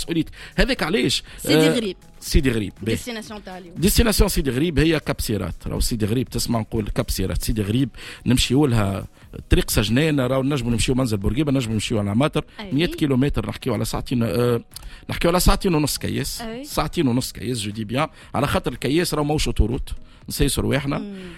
مسؤوليتك. هذاك علاش سيدي غريب. سيدي غريب ديستيناسيون تاع اليوم. ديستيناسيون سيدي غريب هي كابسيرات. راهو سيدي غريب تسمع نقول كابسيرات. سيدي غريب نمشيو لها طريق سجنان، راهو نجموا نمشيو منزل بورقيبه، نجموا نمشيو على ماتر 100 كيلومتر، نحكيو على ساعتين، نحكيو على ساعتين ونص كيس. ساعتين ونص كيس جو دي بيان، على خاطر الكيس راهو ماهوش اوتوروت، نسيسوا رواحنا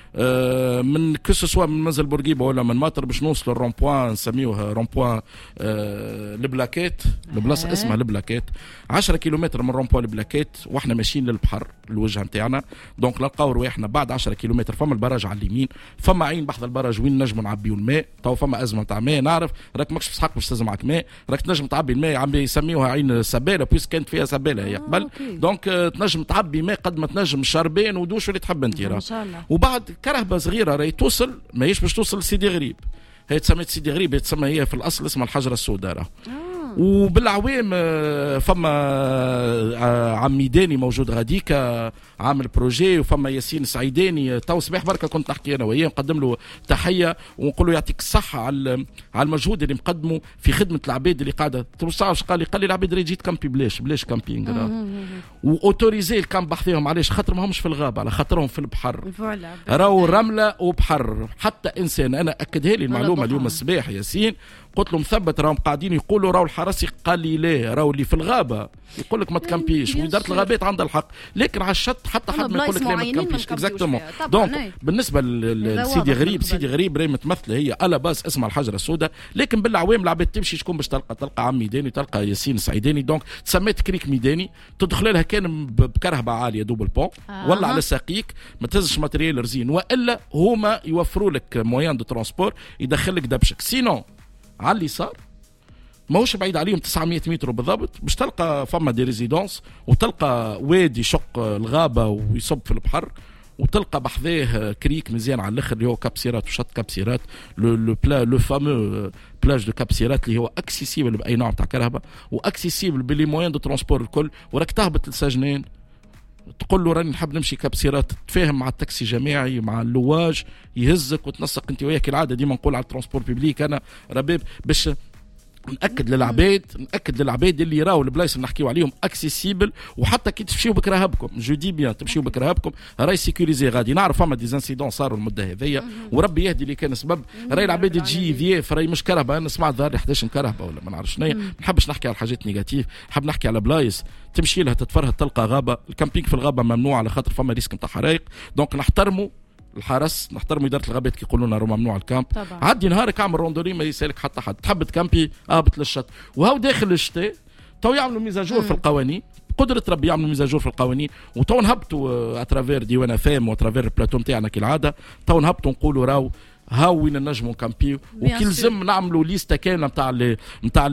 من كسوا من منزل بورقيبه ولا من ماتر باش نوصلوا الرون بوان نسميوه رون بوان البلاكيت، البلاصه اسمها البلاكيت. 10 كيلومتر من رون بوان البلاكيت واحنا ماشيين للبحر الوجهه نتاعنا. دونك نلقاو رواحنا بعد 10 كيلومتر فما البراج على اليمين، فما عين بحث البراج وين نجموا نعبيو الماء. تو فما ازمه تاع ماء، نعرف راك ماكش بصحك باش تهز معك ماء، راك تنجم تعبي الماء، عم يسميوها عين سباله بويس كانت فيها سباله هي قبل. دونك تنجم تعبي ماء قد ما تنجم، شربان ودوش اللي تحب انت ان شاء الله. وبعد كرهبه صغيره راهي توصل، ماهيش باش توصل لسيدي غريب، هي تسميت سيدي غريب، هي تسمى هي في الاصل اسمها الحجره السوداء. وبالعوام فما عم ميداني موجود غاديك عامل بروجي، وفما ياسين سعيداني تو صباح بركه كنت نحكي انا وياه، نقدم له تحيه ونقول له يعطيك الصحه على المجهود اللي مقدمه في خدمه العباد اللي قاعده. توسعش قال لي العباد اللي جيت كامبي بلاش كامبينغ، واوتوريزي الكامب بحثهم علاش خاطر ما همش في الغابه، على خاطرهم في البحر. راهو رمله وبحر. حتى انسان انا اكدها لي المعلومه اليوم الصباح ياسين، قلت له مثبت راهم قاعدين يقولوا راهو الحراسي قال لي لا، راهو اللي في الغابه يقول لك ما تكمبيش، واداره الغابات عندها الحق، لكن على الشط حتى حد ما يقول لك لا ما تكمبيش. اكزاكتومون. دونك بالنسبه لسيدي غريب، سيدي غريب راهي متمثله هي على باس اسمها الحجره السوداء، لكن بالعوام العباد تمشي شكون باش تلقى عم ميداني، تلقى ياسين سعيداني. دونك تسميت كريك ميداني، تدخل لها كان بكرهبه عاليه دوبل بون ولا على ساقيك، ما تهزش ماتريال رزين، والا هما يوفروا لك مويان دو ترونسبور يدخل لك دبشك. سينو على اليسار ماهوش بعيد عليهم 900 متر بالضبط، باش تلقى فما دي ريزيدونس، وتلقى وادي شق الغابه ويصب في البحر، وتلقى بحذاه كريك مزيان على الاخر اللي هو كابسيرات وشط كابسيرات، لو فامو بلاج دو كابسيرات اللي هو اكسيسيبل باي نوع تاع كرهبه، واكسيسيبل باللي موين دو ترونسبور الكل. وراك تهبط لسجنان تقول له راني نحب نمشي كابسيرات، تتفاهم مع التاكسي جماعي مع اللواج يهزك وتنسق انت وياه كالعاده. ديما نقول على الترونسبور بيبليك انا رباب باش ناكد للعباد اللي يراو البلايص اللي نحكيو عليهم اكسيسيبل، وحتى كي تمشيو بكرهبكم جو دي بيان تمشيو بكرهبكم راهي سيكوريزي. غادي نعرف فما دي انسيدون صاروا المده هذيا، وربي يهدي اللي كان سبب. راهي العباد تجي ضياف، راهي مش كرهبه. انا سمعت ظهر 11 كرهبه ولا ما نعرفش شنو، ما نحبش نحكي على الحاجات نيجاتيف، نحب نحكي على بلايص تمشي لها تتفرهد تلقى غابه. الكامبينغ في الغابه ممنوع على خاطر فما ريسك نتاع حرائق، دونك نحترموا الحرس، نحترموا اداره الغابات كي يقولوا لنا راه ممنوع الكامب. عدي نهارك اعمل روندوني ما يسالك حتى حد، تحب تكامبي اهبط للشط. وهو داخل الشتاء تو يعملوا ميزاجور في القوانين، قدرة ربي يعملوا ميزاجور في القوانين، وتو نهبطوا اترافير ديوان افام واترافير البلاتو نتاعنا كالعاده، تو نهبطوا نقولوا راو هاو وين نجموا نكامبيو، وكي لازم نعملوا ليستا كامله نتاع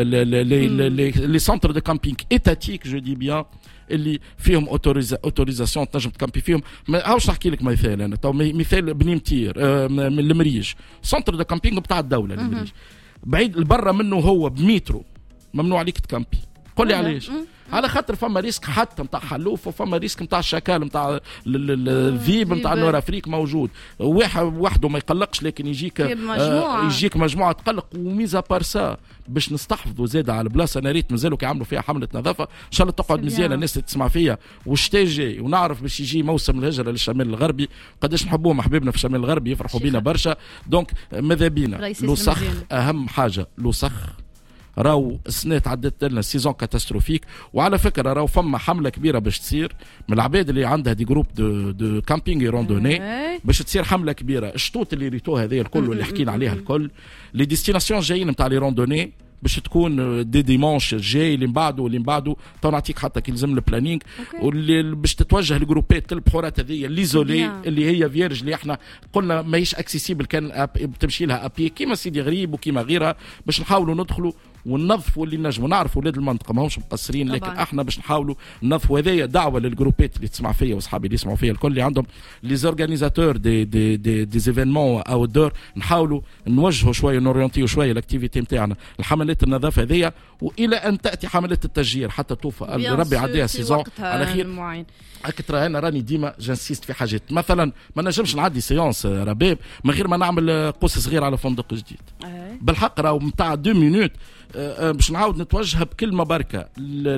لي سونتر دو كامبينغ ايتاتيك جو دي بيان اللي فيهم اوتوريزاسيون تنجم تكامبي فيهم. ما عاوش نحكي لك مثال، انا تو مثال بني متير من المريج، سونتر دو كامبينغ بتاع الدوله المريج، بعيد البرة منه هو بمترو ممنوع عليك تكامبي. قل لي علاش؟ على خاطر فما ريسك حتى نتاع حلوف، وفما ريسك نتاع الشكال نتاع الذيب نتاع نور افريق موجود. وحده ما يقلقش، لكن يجيك مجموعه تقلق. وميزا بارسا باش نستحفظوا زاده على البلاصه، انا ريت مازالوا كيعملوا فيها حمله نظافه ان شاء الله تقعد مزيانه الناس اللي تسمع فيها. والشتاء جاي ونعرف باش يجي موسم الهجره للشمال الغربي، قداش نحبوهم احبابنا في الشمال الغربي يفرحوا بينا برشا. دونك ماذا بينا لوسخ، اهم حاجه لوسخ. راو السنة تعدت لنا سيزون كاتاستروفيك. وعلى فكرة راو فما حملة كبيرة باش تصير من العباد اللي عندها دي جروب دو كامبينغ روندوني، باش تصير حملة كبيرة. الشطوط اللي ريتوها هذه الكل واللي حكينا عليها الكل، لي ديستيناسيون جايين نتاع لي روندوني باش تكون دي ديمونش جاي اللي من بعده تو نعطيك حتى كي لازم البلانينغ، واللي باش تتوجه الجروبات البحورات هذه ليزولي اللي هي فيرج اللي احنا قلنا ماهيش اكسيسيبل، كان تمشي لها ابي كيما سيدي غريب وكيما غيرها، باش نحاولوا ندخلوا وننظفوا اللي نجموا. نعرف ولاد المنطقه ماهمش مقصرين، لكن احنا باش نحاولوا ننظفوا. هذايا دعوه للجروبات اللي تسمع فيا واصحابي اللي يسمعوا فيا الكل اللي عندهم لي زورغانيزاتور دي ايفينمون او دور، نحاولوا نوجهوا شويه نورينتيو شويه الاكتيفيتي نتاعنا الحملات النظافه هذيا، والى ان تاتي حملات التشجير حتى توفى ربي يعديها سيزون على خير. اكثر انا راني ديما جنسيست في حاجات، مثلا ما نجمش نعدي سيونس رباب من غير ما نعمل قوس صغير على فندق جديد. بالحق راهو نتاع 2 مينوت باش نعاود نتوجه بكلمه بركه